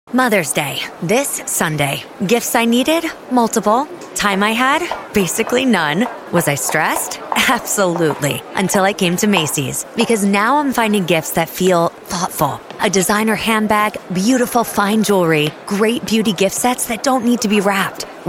Mother's Day, this Sunday. Gifts I needed? Multiple. Time I had? Basically none. Was I stressed? Absolutely. Until I came to Macy's. Because now I'm finding gifts that feel thoughtful. A designer handbag, beautiful fine jewelry, great beauty gift sets that don't need to be wrapped.